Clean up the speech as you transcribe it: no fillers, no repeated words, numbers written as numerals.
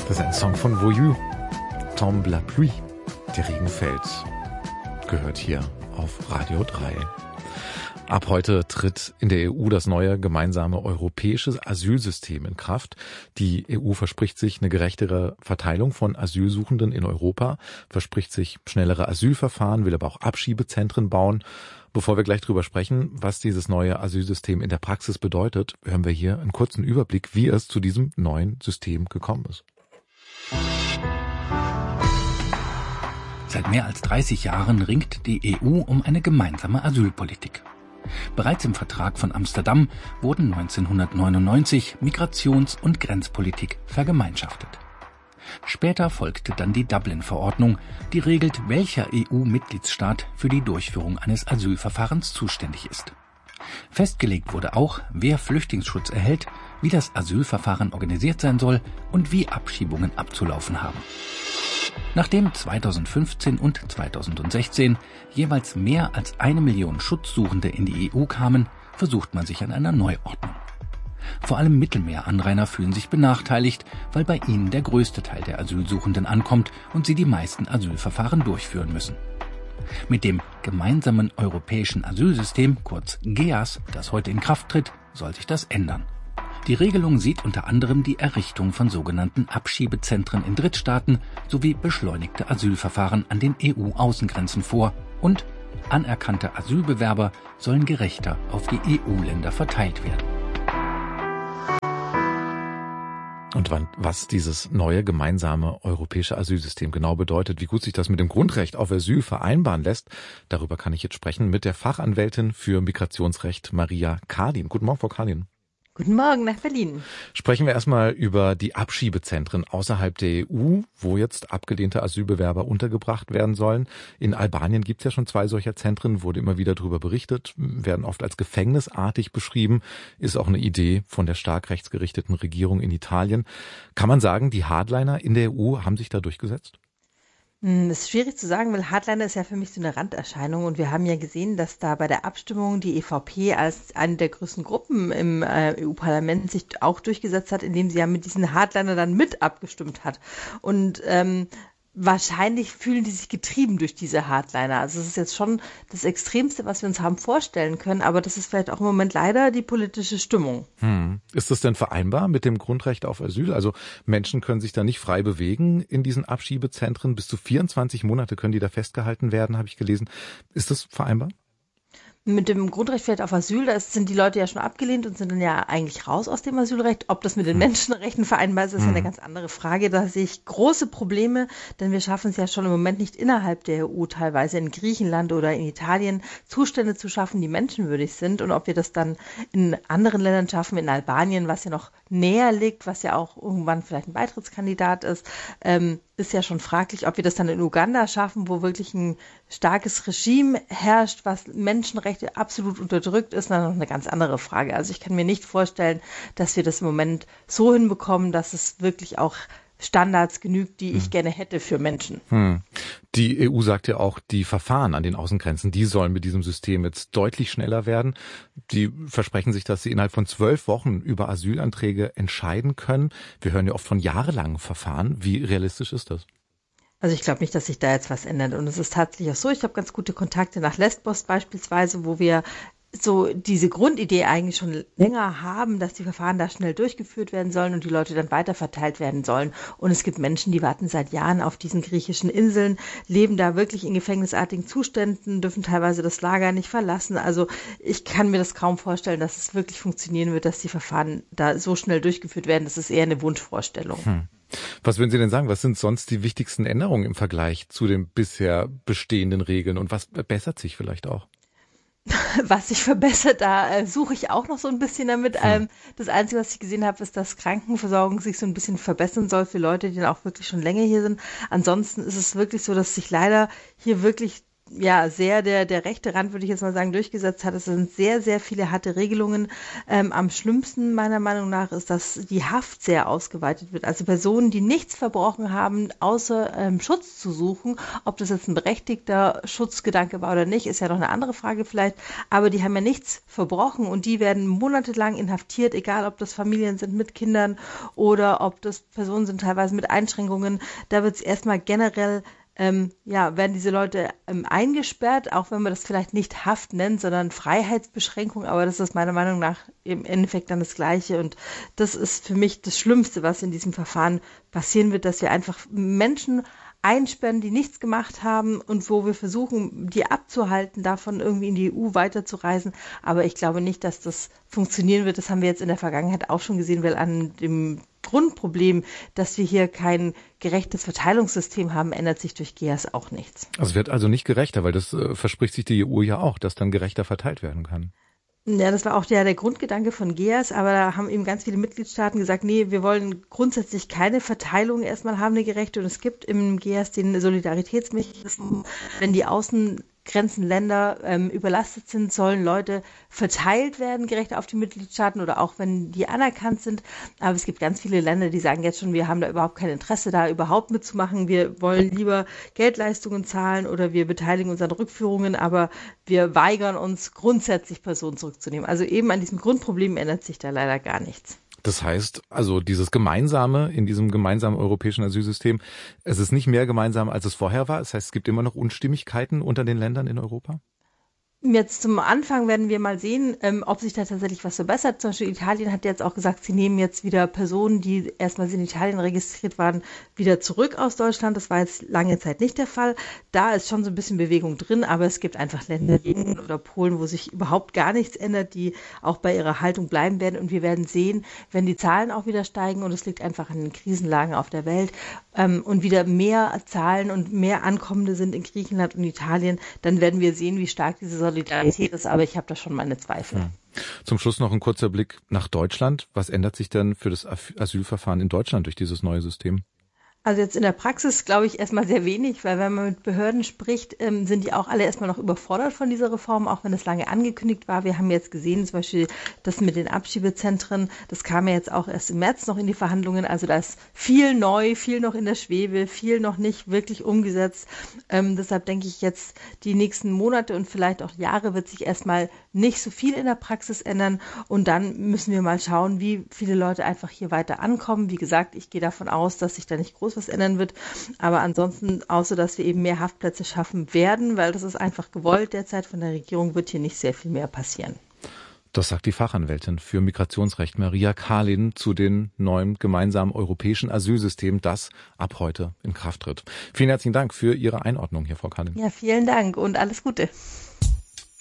Das ist ein Song von Voyou. Tombe la pluie. Der Regen fällt. Gehört hier auf Radio 3. Ab heute tritt in der EU das neue gemeinsame europäische Asylsystem in Kraft. Die EU verspricht sich eine gerechtere Verteilung von Asylsuchenden in Europa, verspricht sich schnellere Asylverfahren, will aber auch Abschiebezentren bauen. Bevor wir gleich drüber sprechen, was dieses neue Asylsystem in der Praxis bedeutet, hören wir hier einen kurzen Überblick, wie es zu diesem neuen System gekommen ist. Seit mehr als 30 Jahren ringt die EU um eine gemeinsame Asylpolitik. Bereits im Vertrag von Amsterdam wurden 1999 Migrations- und Grenzpolitik vergemeinschaftet. Später folgte dann die Dublin-Verordnung, die regelt, welcher EU-Mitgliedsstaat für die Durchführung eines Asylverfahrens zuständig ist. Festgelegt wurde auch, wer Flüchtlingsschutz erhält, wie das Asylverfahren organisiert sein soll und wie Abschiebungen abzulaufen haben. Nachdem 2015 und 2016 jeweils mehr als 1 Million Schutzsuchende in die EU kamen, versucht man sich an einer Neuordnung. Vor allem Mittelmeeranrainer fühlen sich benachteiligt, weil bei ihnen der größte Teil der Asylsuchenden ankommt und sie die meisten Asylverfahren durchführen müssen. Mit dem gemeinsamen europäischen Asylsystem, kurz GEAS, das heute in Kraft tritt, soll sich das ändern. Die Regelung sieht unter anderem die Errichtung von sogenannten Abschiebezentren in Drittstaaten sowie beschleunigte Asylverfahren an den EU-Außengrenzen vor und anerkannte Asylbewerber sollen gerechter auf die EU-Länder verteilt werden. Und was dieses neue gemeinsame europäische Asylsystem genau bedeutet, wie gut sich das mit dem Grundrecht auf Asyl vereinbaren lässt, darüber kann ich jetzt sprechen mit der Fachanwältin für Migrationsrecht Maria Kardin. Guten Morgen, Frau Kardin. Guten Morgen nach Berlin. Sprechen wir erstmal über die Abschiebezentren außerhalb der EU, wo jetzt abgelehnte Asylbewerber untergebracht werden sollen. In Albanien gibt es ja schon 2 solcher Zentren, wurde immer wieder darüber berichtet, werden oft als gefängnisartig beschrieben, ist auch eine Idee von der stark rechtsgerichteten Regierung in Italien. Kann man sagen, die Hardliner in der EU haben sich da durchgesetzt? Das ist schwierig zu sagen, weil Hardliner ist ja für mich so eine Randerscheinung und wir haben ja gesehen, dass da bei der Abstimmung die EVP als eine der größten Gruppen im EU-Parlament sich auch durchgesetzt hat, indem sie ja mit diesen Hardliner dann mit abgestimmt hat. Und wahrscheinlich fühlen die sich getrieben durch diese Hardliner. Also es ist jetzt schon das Extremste, was wir uns haben vorstellen können, aber das ist vielleicht auch im Moment leider die politische Stimmung. Ist das denn vereinbar mit dem Grundrecht auf Asyl? Also Menschen können sich da nicht frei bewegen in diesen Abschiebezentren. Bis zu 24 Monate können die da festgehalten werden, habe ich gelesen. Ist das vereinbar? Mit dem Grundrecht vielleicht auf Asyl, da sind die Leute ja schon abgelehnt und sind dann ja eigentlich raus aus dem Asylrecht. Ob das mit den Menschenrechten vereinbar ist, ist ja eine ganz andere Frage. Da sehe ich große Probleme, denn wir schaffen es ja schon im Moment nicht innerhalb der EU, teilweise in Griechenland oder in Italien, Zustände zu schaffen, die menschenwürdig sind. Und ob wir das dann in anderen Ländern schaffen, in Albanien, was ja noch näher liegt, was ja auch irgendwann vielleicht ein Beitrittskandidat ist, ist ja schon fraglich, ob wir das dann in Uganda schaffen, wo wirklich ein starkes Regime herrscht, was Menschenrechte absolut unterdrückt, ist dann noch eine ganz andere Frage. Also ich kann mir nicht vorstellen, dass wir das im Moment so hinbekommen, dass es wirklich auch Standards genügt, die ich gerne hätte für Menschen. Die EU sagt ja auch, die Verfahren an den Außengrenzen, die sollen mit diesem System jetzt deutlich schneller werden. Die versprechen sich, dass sie innerhalb von 12 Wochen über Asylanträge entscheiden können. Wir hören ja oft von jahrelangen Verfahren. Wie realistisch ist das? Also ich glaube nicht, dass sich da jetzt was ändert. Und es ist tatsächlich auch so, ich habe ganz gute Kontakte nach Lesbos beispielsweise, wo wir so diese Grundidee eigentlich schon länger haben, dass die Verfahren da schnell durchgeführt werden sollen und die Leute dann weiterverteilt werden sollen. Und es gibt Menschen, die warten seit Jahren auf diesen griechischen Inseln, leben da wirklich in gefängnisartigen Zuständen, dürfen teilweise das Lager nicht verlassen. Also ich kann mir das kaum vorstellen, dass es wirklich funktionieren wird, dass die Verfahren da so schnell durchgeführt werden. Das ist eher eine Wunschvorstellung. Was würden Sie denn sagen? Was sind sonst die wichtigsten Änderungen im Vergleich zu den bisher bestehenden Regeln und was bessert sich vielleicht auch? Was sich verbessert, da suche ich auch noch so ein bisschen damit. Das Einzige, was ich gesehen habe, ist, dass Krankenversorgung sich so ein bisschen verbessern soll für Leute, die dann auch wirklich schon länger hier sind. Ansonsten ist es wirklich so, dass sich leider hier wirklich sehr der rechte Rand, würde ich jetzt mal sagen, durchgesetzt hat. Es sind sehr, sehr viele harte Regelungen. Am schlimmsten meiner Meinung nach ist, dass die Haft sehr ausgeweitet wird. Also Personen, die nichts verbrochen haben, außer Schutz zu suchen, ob das jetzt ein berechtigter Schutzgedanke war oder nicht, ist ja noch eine andere Frage vielleicht. Aber die haben ja nichts verbrochen und die werden monatelang inhaftiert, egal ob das Familien sind mit Kindern oder ob das Personen sind teilweise mit Einschränkungen. Da wird es erstmal generell werden diese Leute eingesperrt, auch wenn man das vielleicht nicht Haft nennt, sondern Freiheitsbeschränkung, aber das ist meiner Meinung nach im Endeffekt dann das Gleiche und das ist für mich das Schlimmste, was in diesem Verfahren passieren wird, dass wir einfach Menschen einsperren, die nichts gemacht haben und wo wir versuchen, die abzuhalten, davon irgendwie in die EU weiterzureisen. Aber ich glaube nicht, dass das funktionieren wird. Das haben wir jetzt in der Vergangenheit auch schon gesehen, weil an dem Grundproblem, dass wir hier kein gerechtes Verteilungssystem haben, ändert sich durch GEAS auch nichts. Es wird also nicht gerechter, weil das verspricht sich die EU ja auch, dass dann gerechter verteilt werden kann. Ja, das war auch der Grundgedanke von GEAS, aber da haben eben ganz viele Mitgliedstaaten gesagt, nee, wir wollen grundsätzlich keine Verteilung erstmal haben, eine gerechte. Und es gibt im GEAS den Solidaritätsmechanismus, wenn die Außengrenzenländer überlastet sind, sollen Leute verteilt werden, gerecht auf die Mitgliedstaaten oder auch wenn die anerkannt sind. Aber es gibt ganz viele Länder, die sagen jetzt schon, wir haben da überhaupt kein Interesse, da überhaupt mitzumachen. Wir wollen lieber Geldleistungen zahlen oder wir beteiligen uns an Rückführungen, aber wir weigern uns grundsätzlich Personen zurückzunehmen. Also eben an diesem Grundproblem ändert sich da leider gar nichts. Das heißt, also dieses Gemeinsame in diesem gemeinsamen europäischen Asylsystem, es ist nicht mehr gemeinsam, als es vorher war. Das heißt, es gibt immer noch Unstimmigkeiten unter den Ländern in Europa? Jetzt zum Anfang werden wir mal sehen, ob sich da tatsächlich was verbessert. Zum Beispiel Italien hat jetzt auch gesagt, sie nehmen jetzt wieder Personen, die erstmals in Italien registriert waren, wieder zurück aus Deutschland. Das war jetzt lange Zeit nicht der Fall. Da ist schon so ein bisschen Bewegung drin, aber es gibt einfach Länder wie Ungarn oder Polen, wo sich überhaupt gar nichts ändert, die auch bei ihrer Haltung bleiben werden. Und wir werden sehen, wenn die Zahlen auch wieder steigen, und es liegt einfach an den Krisenlagen auf der Welt, und wieder mehr Zahlen und mehr Ankommende sind in Griechenland und Italien, dann werden wir sehen, wie stark diese Solidarität ist, aber ich habe da schon meine Zweifel. Zum Schluss noch ein kurzer Blick nach Deutschland. Was ändert sich denn für das Asylverfahren in Deutschland durch dieses neue System? Also jetzt in der Praxis glaube ich erstmal sehr wenig, weil wenn man mit Behörden spricht, sind die auch alle erstmal noch überfordert von dieser Reform, auch wenn es lange angekündigt war. Wir haben jetzt gesehen, zum Beispiel das mit den Abschiebezentren, das kam ja jetzt auch erst im März noch in die Verhandlungen. Also da ist viel neu, viel noch in der Schwebe, viel noch nicht wirklich umgesetzt. Deshalb denke ich jetzt, die nächsten Monate und vielleicht auch Jahre wird sich erstmal nicht so viel in der Praxis ändern. Und dann müssen wir mal schauen, wie viele Leute einfach hier weiter ankommen. Wie gesagt, ich gehe davon aus, dass sich da nicht groß was ändern wird. Aber ansonsten, außer dass wir eben mehr Haftplätze schaffen werden, weil das ist einfach gewollt derzeit von der Regierung, wird hier nicht sehr viel mehr passieren. Das sagt die Fachanwältin für Migrationsrecht Maria Karlin zu den neuen gemeinsamen europäischen Asylsystemen, das ab heute in Kraft tritt. Vielen herzlichen Dank für Ihre Einordnung hier, Frau Karlin. Ja, vielen Dank und alles Gute.